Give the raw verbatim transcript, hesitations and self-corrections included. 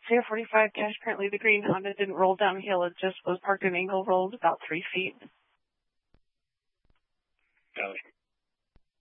C R forty-five dash, apparently the green Honda didn't roll downhill, it just was parked in angle, rolled about three feet. Got it.